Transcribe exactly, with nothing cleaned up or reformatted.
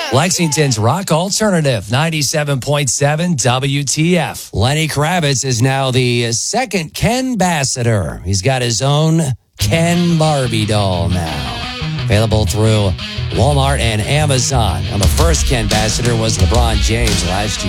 Lexington's Rock Alternative, ninety-seven point seven W T F. Lenny Kravitz is now the second Ken Bassiter. He's got his own Ken Barbie doll now. Available through Walmart and Amazon. Now, the first Ken Bassiter was LeBron James last year.